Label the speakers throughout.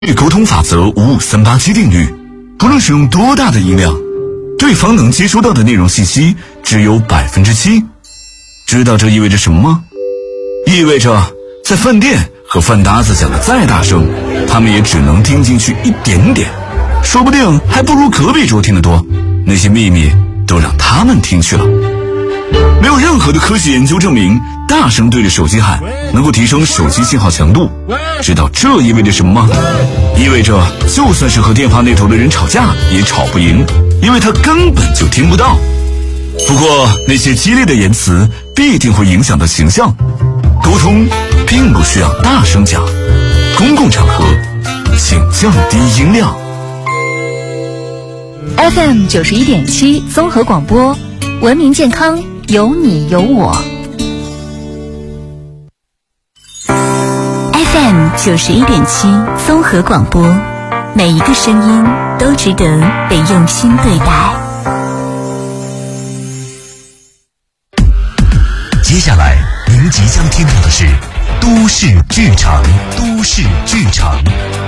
Speaker 1: 沟通法则55387定律，不论使用多大的音量，对方能接收到的内容信息只有7%。知道这意味着什么吗？意味着在饭店和饭搭子讲的再大声，他们也只能听进去一点点，说不定还不如隔壁桌听得多。那些秘密都让他们听去了。没有任何的科学研究证明大声对着手机喊能够提升手机信号强度。知道这意味着什么吗？意味着就算是和电话那头的人吵架也吵不赢，因为他根本就听不到。不过那些激烈的言辞必定会影响到形象。沟通并不需要大声讲，公共场合请降低音量。
Speaker 2: FM 91.7综合广播，文明健康，有你有我。FM 91.7综合广播，每一个声音都值得被用心对待。
Speaker 3: 接下来您即将听到的是都市剧场。都市剧场，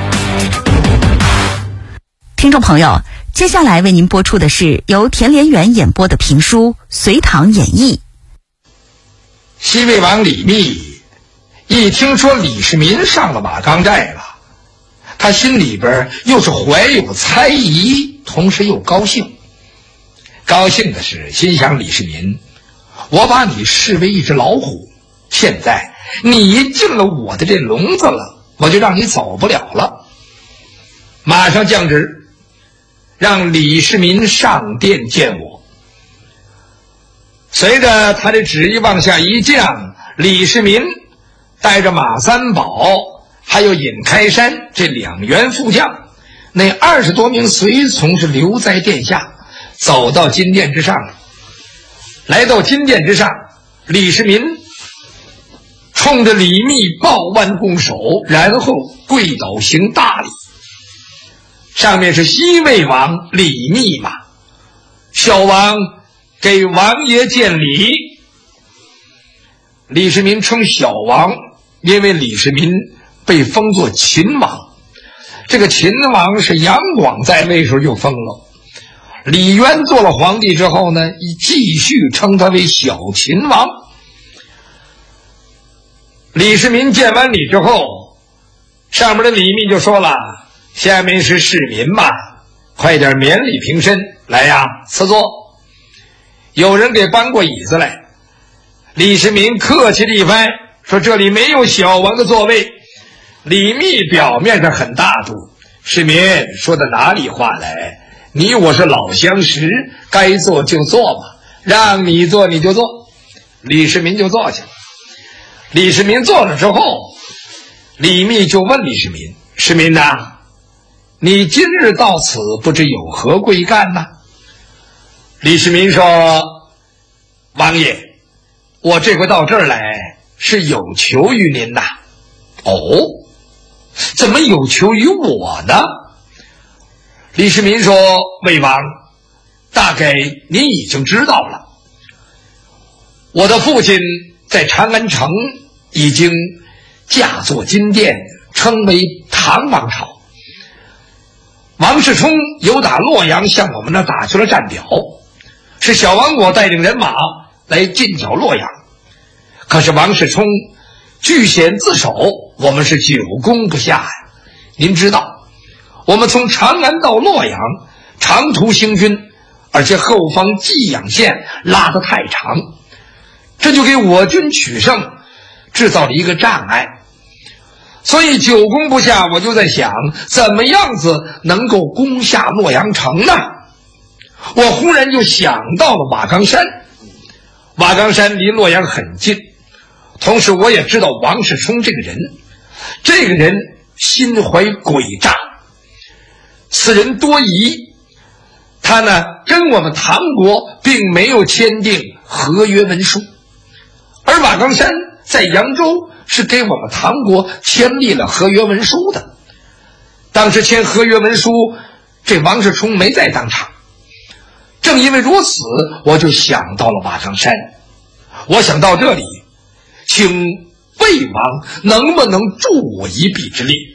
Speaker 2: 听众朋友，接下来为您播出的是由田连元演播的评书《隋唐演义》。
Speaker 4: 西魏王李密一听说李世民上了马岗寨了，他心里边又是怀有猜疑，同时又高兴。高兴的是心想，李世民，我把你视为一只老虎，现在你进了我的这笼子了，我就让你走不了了。马上降旨，让李世民上殿见我。随着他的旨意往下一降，李世民带着马三宝还有尹开山这2员副将，那20多名随从是留在殿下，走到金殿之上了。来到金殿之上，李世民冲着李密抱腕拱手，然后跪倒行大礼。上面是西魏王李密嘛，小王给王爷见礼。李世民称小王，因为李世民被封作秦王，这个秦王是杨广在位时候就封了。李渊做了皇帝之后呢，继续称他为小秦王。李世民见完礼之后，上面的李密就说了，下面是市民嘛，快点免礼平身，来呀，赐座。有人给搬过椅子来，李世民客气了一番，说这里没有小王的座位。李密表面上很大度，世民说的哪里话来，你我是老相识，该坐就坐嘛，让你坐你就坐。李世民就坐下了。李世民坐了之后，李密就问李世民，世民呐，你今日到此不知有何贵干呢？李世民说，王爷，我这回到这儿来是有求于您呐。哦，怎么有求于我呢？李世民说，魏王，大概您已经知道了，我的父亲在长安城已经驾作金殿，称为唐王朝。王世充由打洛阳向我们那打去了战表，是小王我带领人马来进剿洛阳。可是王世充据险自守，我们是久攻不下呀。您知道，我们从长安到洛阳长途行军，而且后方济阳线拉得太长，这就给我军取胜制造了一个障碍。所以久攻不下，我就在想，怎么样子能够攻下洛阳城呢？我忽然就想到了瓦岗山。瓦岗山离洛阳很近，同时我也知道王世充这个人，这个人心怀诡诈，此人多疑。他呢跟我们唐国并没有签订合约文书，而瓦岗山在扬州是给我们唐国签立了合约文书的。当时签合约文书，这王世充没在当场。正因为如此，我就想到了瓦岗山。我想到这里，请魏王能不能助我一臂之力？